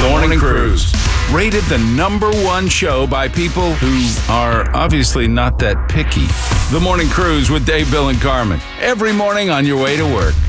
Morning Cruise. Rated the #1 show by people who are obviously not that picky. The Morning Cruise with Dave, Bill, and Carmen. Every morning on your way to work.